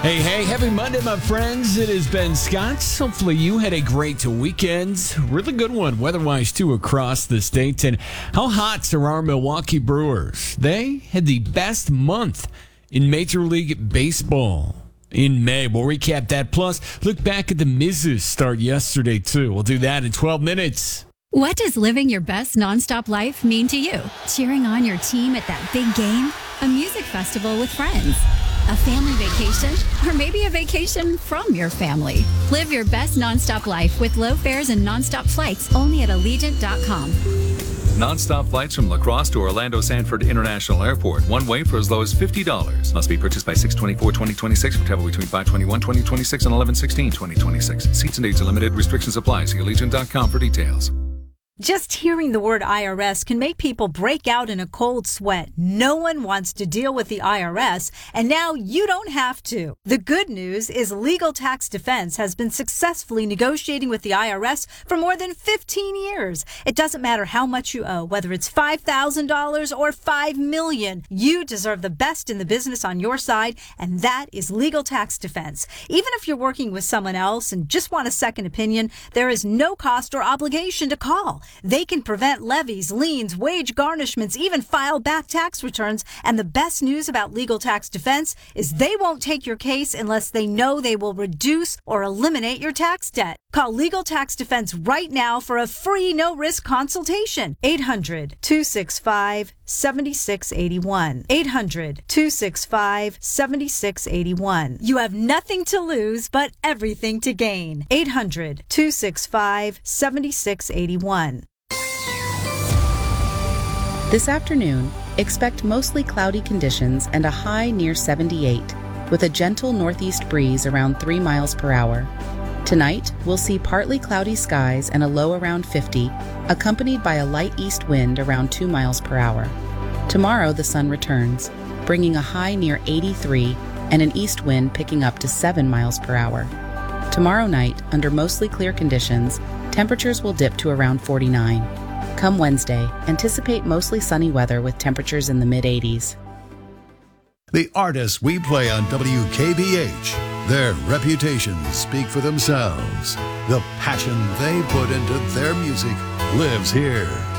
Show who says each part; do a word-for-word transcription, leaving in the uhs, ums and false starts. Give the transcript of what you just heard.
Speaker 1: Hey, hey, happy Monday, my friends. It is Ben Scott. Hopefully you had a great weekend. Really good one, weather-wise, too, across the state. And how hot are our Milwaukee Brewers? They had the best month in Major League Baseball in May. We'll recap that. Plus, look back at the Miz's start yesterday, too. We'll do that in twelve minutes.
Speaker 2: What does living your best nonstop life mean to you? Cheering on your team at that big game? A music festival with friends? A family vacation? Or maybe a vacation from your family? Live your best nonstop life with low fares and nonstop flights only at Allegiant dot com.
Speaker 3: Non-stop flights from La Crosse to Orlando Sanford International Airport. One way for as low as fifty dollars. Must be purchased by six twenty-four twenty twenty-six for travel between five twenty-one twenty twenty-six and eleven sixteen twenty twenty-six. Seats and dates are limited. Restrictions apply. See Allegiant dot com for details.
Speaker 4: Just hearing the word I R S can make people break out in a cold sweat. No one wants to deal with the I R S, and now you don't have to. The good news is Legal Tax Defense has been successfully negotiating with the I R S for more than fifteen years. It doesn't matter how much you owe, whether it's five thousand dollars or five million dollars. You deserve the best in the business on your side, and that is Legal Tax Defense. Even if you're working with someone else and just want a second opinion, there is no cost or obligation to call. They can prevent levies, liens, wage garnishments, even file back tax returns. And the best news about Legal Tax Defense is they won't take your case unless they know they will reduce or eliminate your tax debt. Call Legal Tax Defense right now for a free no-risk consultation. eight hundred, two six five, seven six eight one. eight hundred, two six five, seven six eight one. You have nothing to lose but everything to gain. eight hundred, two six five, seven six eight one.
Speaker 5: This afternoon, expect mostly cloudy conditions and a high near seventy-eight, with a gentle northeast breeze around three miles per hour. Tonight, we'll see partly cloudy skies and a low around fifty, accompanied by a light east wind around two miles per hour. Tomorrow, the sun returns, bringing a high near eighty-three and an east wind picking up to seven miles per hour. Tomorrow night, under mostly clear conditions, temperatures will dip to around forty-nine. Come Wednesday, anticipate mostly sunny weather with temperatures in the mid-eighties.
Speaker 6: The artists we play on W K B H, their reputations speak for themselves. The passion they put into their music lives here.